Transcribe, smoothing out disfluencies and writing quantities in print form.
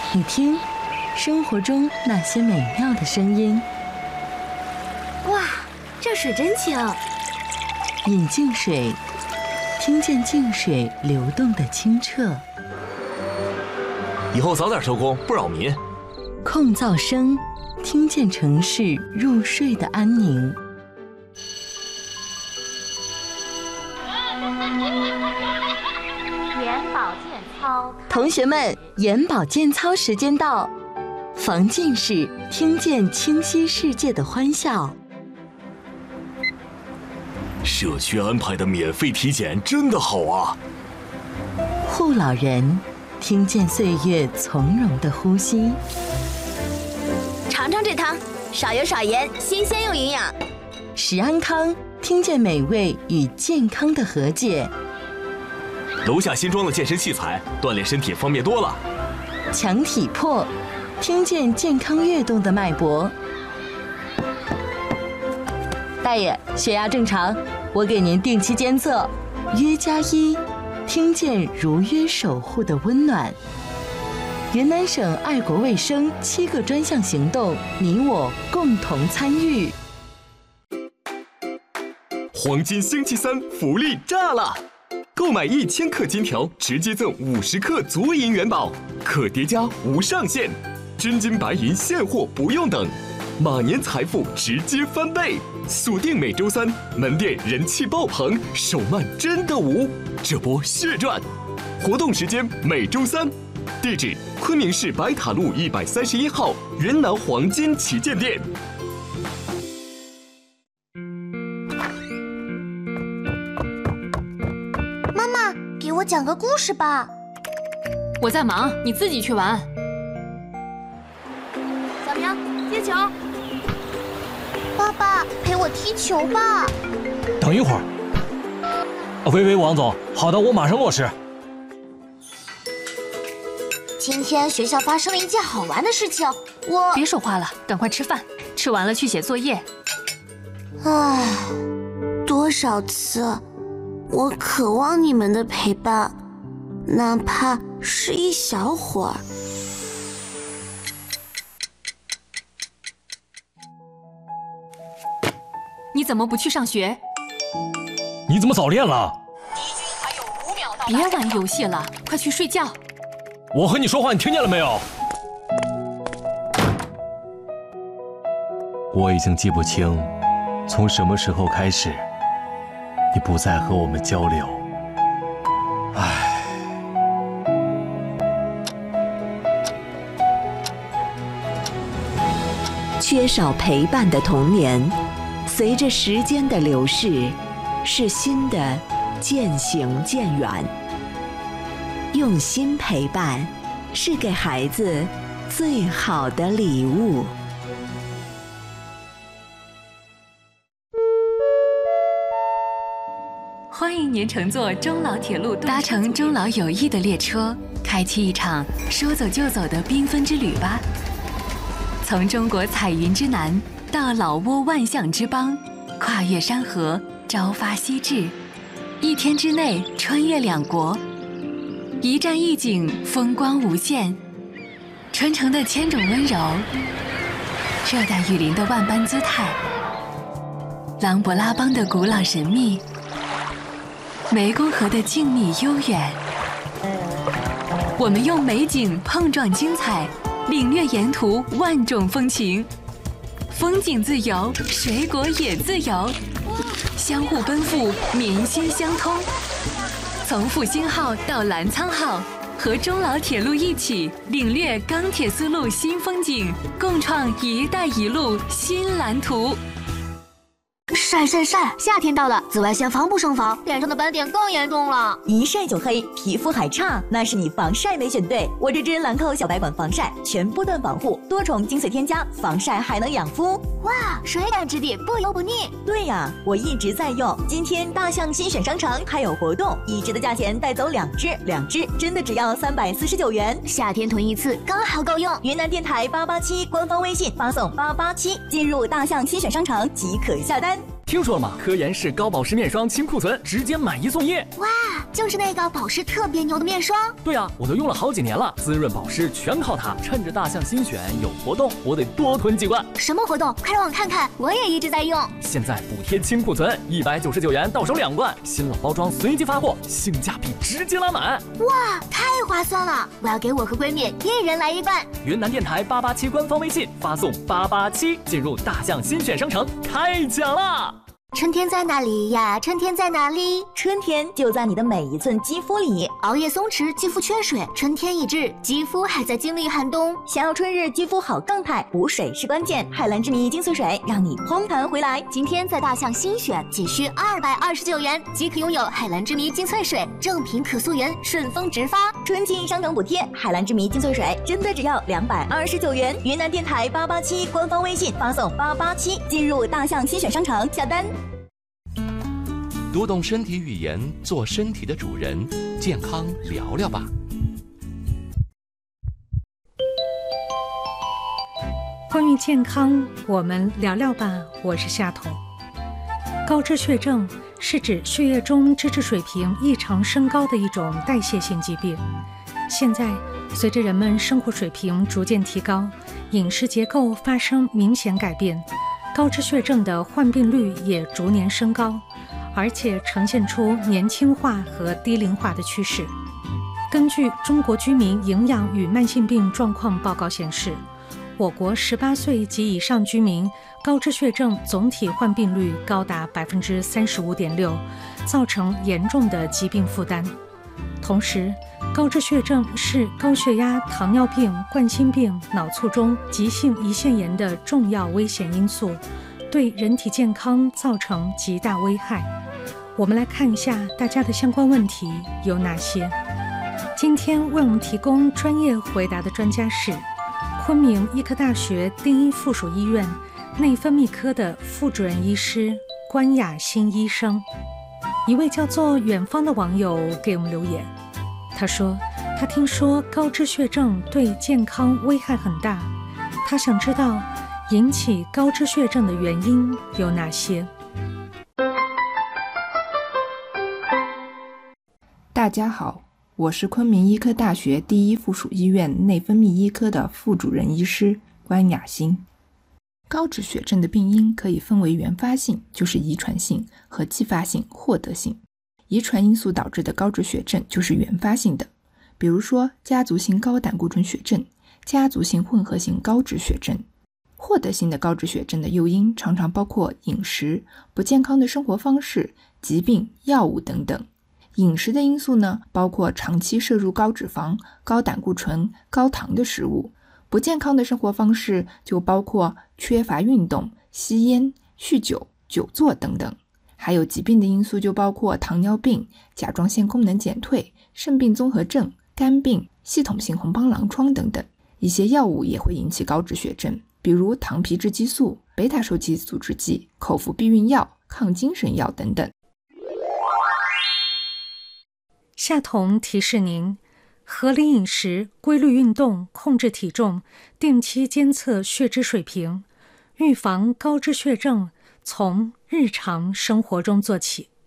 你听，生活中那些美妙的声音。 哇，这水真清。 饮净水，听见净水流动的清澈。 以后早点收工，不扰民。 控噪声，听见城市入睡的安宁。 眼保健操， 同学们，眼保健操时间到，防近视，听见清晰世界的欢笑。 社区安排的免费体检真的好啊！ 护老人，听见岁月从容的呼吸。 尝尝这汤，少油少盐，新鲜又营养。 食安康，听见美味与健康的和解。 楼下新装的健身器材，锻炼身体方便多了。 强体魄，听见健康跃动的脉搏。大爷，血压正常，我给您定期监测。约+1，听见如约守护的温暖。云南省爱国卫生7个专项行动，你我共同参与。 黄金星期三福利炸了！购买1000克金条，直接赠50克足银元宝，可叠加无上限，真金白银现货不用等，马年财富直接翻倍！锁定每周三，门店人气爆棚，手慢真的无，这波血赚！活动时间每周三，地址昆明市白塔路131号云南黄金旗舰店。 妈妈，给我讲个故事吧。 我在忙，你自己去玩。 小明，接球。 爸爸，陪我踢球吧。 等一会儿。喂，王总，好的，我马上落实。 今天学校发生了一件好玩的事情，我…… 别说话了，赶快吃饭，吃完了去写作业。 唉，多少次，我渴望你们的陪伴，哪怕是一小会儿。 你怎么不去上学？ 你怎么早恋了？ 别玩游戏了，快去睡觉。 我和你说话，你听见了没有？我已经记不清，从什么时候开始，你不再和我们交流。唉。 缺少陪伴的童年，随着时间的流逝，是新的渐行渐远。用心陪伴，是给孩子最好的礼物。 欢迎您乘坐中老铁路，搭乘中老友谊的列车，开启一场说走就走的缤纷之旅吧。从中国彩云之南到老挝万象之邦，跨越山河，朝发夕至，1天之内穿越2国，一站一景，风光无限。传承的千种温柔，热带雨林的万般姿态，琅勃拉邦的古老神秘，湄公河的静谧悠远。我们用美景碰撞精彩，领略沿途万种风情。风景自由，水果也自由，相互奔赴，民心相通。从复兴号到澜沧号，和中老铁路一起领略钢铁丝路新风景，共创“一带一路”新蓝图。 晒晒晒！夏天到了，紫外线防不胜防，脸上的斑点更严重了。 一晒就黑，皮肤还差，那是你防晒没选对。我这支兰蔻小白管防晒，全波段防护，多重精粹添加，防晒还能养肤。 哇，水感质地，不油不腻。 对呀，我一直在用。今天大象新选商城还有活动，1支的价钱带走2支，2支真的只要349元。 夏天囤一次刚好够用。 云南电台887官方微信发送887，进入大象新选商城即可下单。 听说了吗？科颜氏高保湿面霜清库存，直接买1送1。 哇，就是那个保湿特别牛的面霜。 对啊，我都用了好几年了，滋润保湿全靠它。趁着大象新选有活动，我得多囤几罐。 什么活动？快让我看看，我也一直在用。 现在补贴清库存，199元到手2罐，新老包装随机发货，性价比直接拉满。 哇，太划算了！我要给我和闺蜜1人来1罐。 云南电台887官方微信发送887，进入大象新选商城开奖啦！ 春天在哪里呀？春天在哪里？ 春天就在你的每一寸肌肤里。 熬夜松弛，肌肤缺水，春天已至，肌肤还在经历寒冬。 想要春日肌肤好状态，补水是关键。海蓝之谜精粹水让你嘭弹回来。 今天在大象新选，仅需229元即可拥有海蓝之谜精粹水，正品可溯源，顺丰直发。 春季商城补贴，海蓝之谜精粹水真的只要229元。云南电台887官方微信发送887，进入大象新选商城下单。 读懂身体语言，做身体的主人，健康聊聊吧。 关于健康，我们聊聊吧。我是夏彤。高脂血症是指血液中脂质水平异常升高的一种代谢性疾病。现在，随着人们生活水平逐渐提高，饮食结构发生明显改变，高脂血症的患病率也逐年升高，而且呈现出年轻化和低龄化的趋势。根据中国居民营养与慢性病状况报告显示，我国18岁及以上居民高脂血症总体患病率高达35.6%，造成严重的疾病负担。同时，高脂血症是高血压、糖尿病、冠心病、脑卒中、急性胰腺炎的重要危险因素，对人体健康造成极大危害。我们来看一下大家的相关问题有哪些。今天为我们提供专业回答的专家是昆明医科大学第一附属医院内分泌科的副主任医师关雅欣医生。一位叫做远方的网友给我们留言，他说他听说高脂血症对健康危害很大，他想知道引起高脂血症的原因有哪些。 大家好，我是昆明医科大学第一附属医院内分泌医科的副主任医师关雅欣。高脂血症的病因可以分为原发性，就是遗传性，和继发性，获得性。遗传因素导致的高脂血症就是原发性的，比如说家族性高胆固醇血症、家族性混合性高脂血症。获得性的高脂血症的诱因常常包括饮食、不健康的生活方式、疾病、药物等等。饮食的因素呢，包括长期摄入高脂肪、高胆固醇、高糖的食物。不健康的生活方式就包括缺乏运动、吸烟、酗酒、久坐等等。还有疾病的因素就包括糖尿病、甲状腺功能减退、肾病综合症、肝病、系统性红斑狼疮等等。一些药物也会引起高脂血症，比如糖皮质激素、贝塔受激阻滞剂、口服避孕药、抗精神药等等。 夏彤提示您，合理饮食、规律运动、控制体重、定期监测血脂水平，预防高脂血症从日常生活中做起。